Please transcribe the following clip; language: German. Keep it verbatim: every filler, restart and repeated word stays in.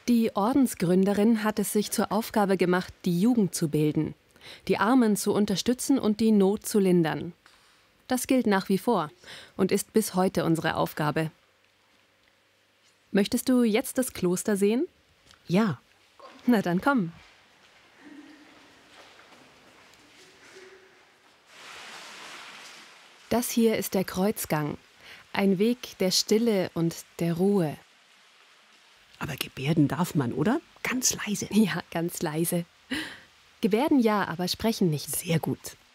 Die Ordensgründerin hat es sich zur Aufgabe gemacht, die Jugend zu bilden, die Armen zu unterstützen und die Not zu lindern. Das gilt nach wie vor und ist bis heute unsere Aufgabe. Möchtest du jetzt das Kloster sehen? Ja. Na dann komm. Das hier ist der Kreuzgang, ein Weg der Stille und der Ruhe. Aber gebärden darf man, oder? Ganz leise. Ja, ganz leise. Gebärden ja, aber sprechen nicht. Sehr gut.